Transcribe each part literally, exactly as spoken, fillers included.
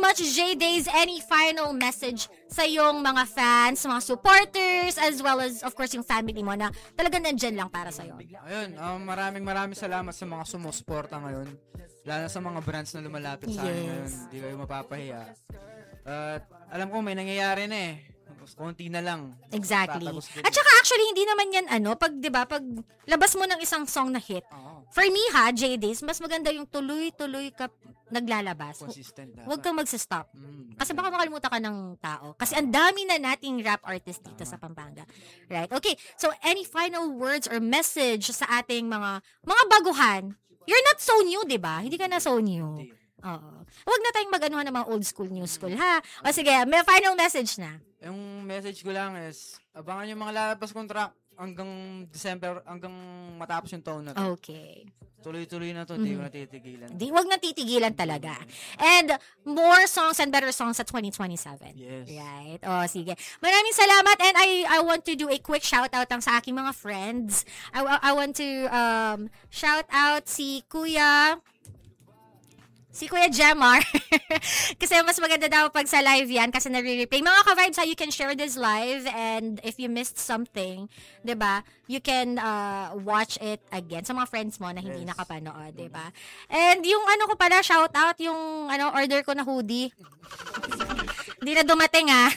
much, J-Days. Any final message sa iyong mga fans, mga supporters, as well as, of course, yung family mo na talagang nandyan lang para sa'yo? Ayun, um, maraming maraming salamat sa mga sumusuporta ngayon. Lalo sa mga brands na lumalapit sa akin Yes. ngayon. Hindi kayo mapapahiya. At alam ko may nangyayari na eh. Konti na lang. Exactly. Tatagos din. At saka actually, hindi naman yan ano, pag, di ba, pag labas mo ng isang song na hit, Oo. for me ha, J-Days, mas maganda yung tuloy-tuloy ka naglalabas. Consistent dapat. Huwag kang magsistop. Mm. Kasi baka makalimutan ka ng tao. Kasi ang dami na nating rap artist dito sa Pampanga. Right? Okay. So, any final words or message sa ating mga mga baguhan? You're not so new, di ba? Hindi ka na so new. Oo. Huwag na tayong mag-anuhan ng mga old school, new school, ha? O sige, may final message na. Yung message ko lang is, abangan yung mga lalabas kong track hanggang December, hanggang matapos yung taon na to. Okay. Tuloy-tuloy na to, hindi ko natitigilan. Di, wag na titigilan talaga. And more songs and better songs sa twenty twenty-seven. Yes. Right? O, sige. Maraming salamat and I I want to do a quick shout out lang sa aking mga friends. I, I want to um shout out si Kuya Si Kuya Jemar. Kasi mas maganda daw pag sa live yan kasi nare-replay. Mga ka-vibes ha, you can share this live and if you missed something, 'di ba? You can uh, watch it again sa mga friends mo na hindi Yes. nakapanood, 'di ba? And yung ano ko pala shout out yung ano order ko na hoodie. Hindi na dumating ha.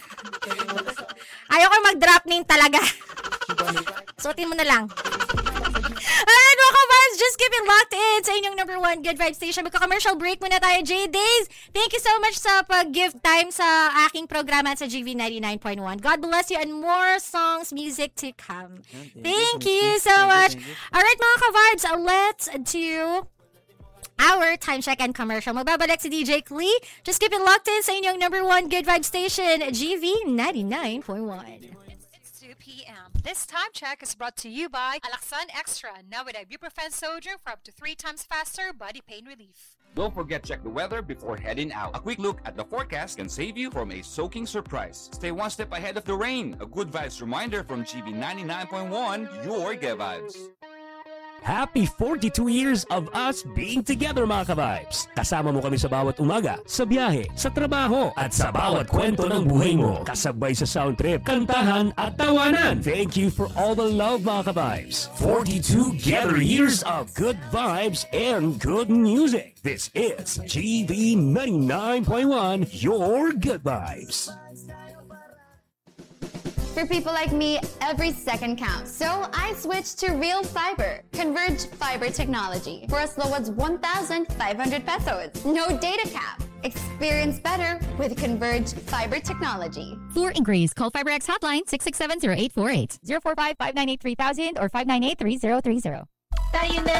Ayoko mag-drop name talaga. Suotin mo na lang. Alright, mga ka-vibes, just keep it locked in sa inyong number one Good Vibe Station. Magka-commercial break muna tayo, J-Days. Thank you so much sa pag-give time sa aking programa sa G V ninety-nine point one. God bless you and more songs, music to come. Thank you so much. Alright, mga ka-vibes, let's do our time check and commercial. Magbabalik si D J Klee. Just keep it locked in sa inyong number one Good Vibe Station, G V ninety-nine point one. two p.m. This time check is brought to you by Alaxan Extra, now with ibuprofen sodium for up to three times faster body pain relief. Don't forget, check the weather before heading out. A quick look at the forecast can save you from a soaking surprise. Stay one step ahead of the rain. A good vibes reminder from G V ninety-nine point one, your Good Vibes. Happy forty-two years of us being together, mga ka-vibes. Kasama mo kami sa bawat umaga, sa biyahe, sa trabaho, at sa bawat kwento ng buhay mo. Kasabay sa sound trip, kantahan, at tawanan. Thank you for all the love, mga ka-vibes. forty-two together years of good vibes and good music. This is G V ninety-nine point one, your Good Vibes. For people like me, every second counts. So I switched to Real Fiber, Converge Fiber technology. For as low as one thousand five hundred pesos. No data cap. Experience better with Converge Fiber technology. For inquiries, call FiberX hotline six six seven zero eight four eight, zero four five five nine eight three thousand or five nine eight three zero three zero. Tayo na